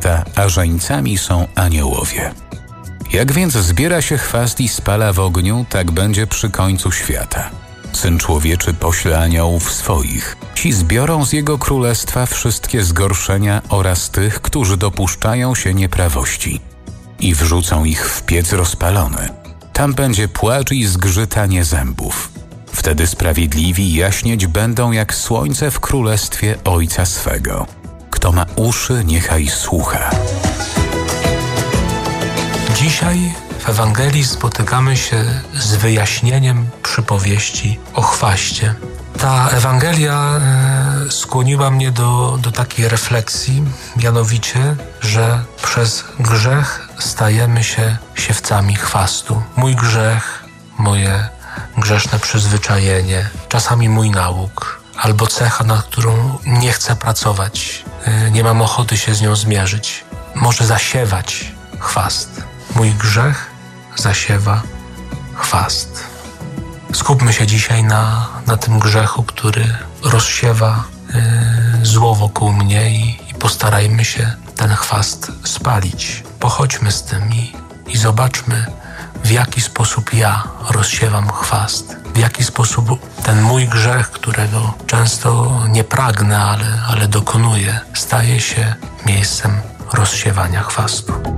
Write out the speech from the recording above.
świata, a żeńcami są aniołowie. Jak więc zbiera się chwast i spala w ogniu, tak będzie przy końcu świata. Syn Człowieczy pośle aniołów swoich. Ci zbiorą z Jego królestwa wszystkie zgorszenia oraz tych, którzy dopuszczają się nieprawości i wrzucą ich w piec rozpalony. Tam będzie płacz i zgrzytanie zębów. Wtedy sprawiedliwi jaśnieć będą jak słońce w królestwie Ojca swego. Kto ma uszy, niechaj słucha. Dzisiaj w Ewangelii spotykamy się z wyjaśnieniem przypowieści o chwaście. Ta Ewangelia skłoniła mnie do takiej refleksji, mianowicie, że przez grzech stajemy się siewcami chwastu. Mój grzech, moje grzeszne przyzwyczajenie, czasami mój nauk, albo cecha, nad którą nie chcę pracować, nie mam ochoty się z nią zmierzyć, może zasiewać chwast. Mój grzech zasiewa chwast. Skupmy się dzisiaj na tym grzechu, który rozsiewa zło wokół mnie i postarajmy się ten chwast spalić. Pochodźmy z tym i zobaczmy, w jaki sposób ja rozsiewam chwast. W jaki sposób ten mój grzech, którego często nie pragnę, ale dokonuję, staje się miejscem rozsiewania chwastu.